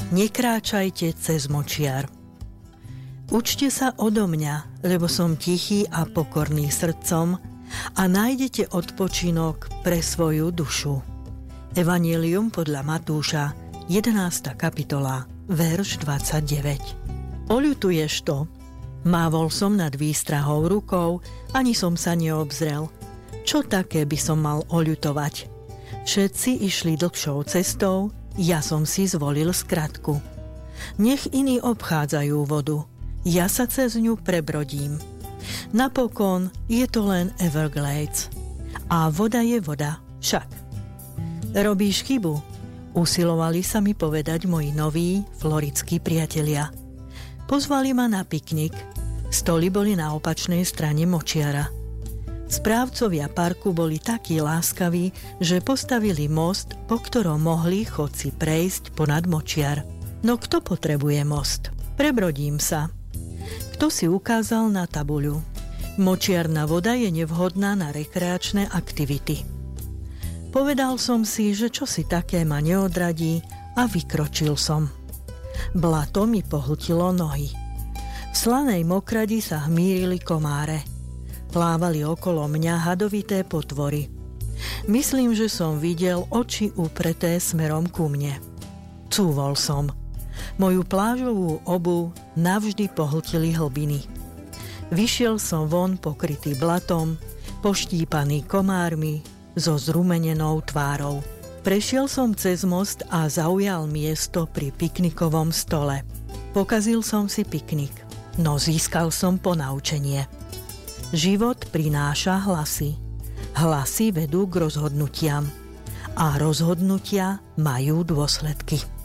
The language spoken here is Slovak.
Nekráčajte cez močiar. Učte sa odo mňa, lebo som tichý a pokorný srdcom a nájdete odpočinok pre svoju dušu. Evanjelium podľa Matúša, 11. kapitola, verš 29. Oľutuješ to? Mávol som nad výstrahou rukou, ani som sa neobzrel. Čo také by som mal oľutovať? Všetci išli dlhšou cestou, ja som si zvolil skratku. Nech iní obchádzajú vodu, ja sa cez ňu prebrodím. Napokon je to len Everglades. A voda je voda však. Robíš chybu, usilovali sa mi povedať moji noví floridskí priatelia. Pozvali ma na piknik. Stoly boli na opačnej strane močiara. Správcovia parku boli takí láskaví, že postavili most, po ktorom mohli chodci prejsť ponad močiar. No kto potrebuje most? Prebrodím sa. Kto si ukázal na tabuľu? Močiarna voda je nevhodná na rekreačné aktivity. Povedal som si, že čosi také ma neodradí a vykročil som. Blato mi pohltilo nohy. V slanej mokradi sa hmírili komáre. Plávali okolo mňa hadovité potvory. Myslím, že som videl oči upreté smerom ku mne. Cúvol som. Moju plážovú obuv navždy pohltili hlbiny. Vyšiel som von pokrytý blatom, poštípaný komármi, so zrumenenou tvárou. Prešiel som cez most a zaujal miesto pri piknikovom stole. Pokazil som si piknik, no získal som ponaučenie. Život prináša hlasy. Hlasy vedú k rozhodnutiam. A rozhodnutia majú dôsledky.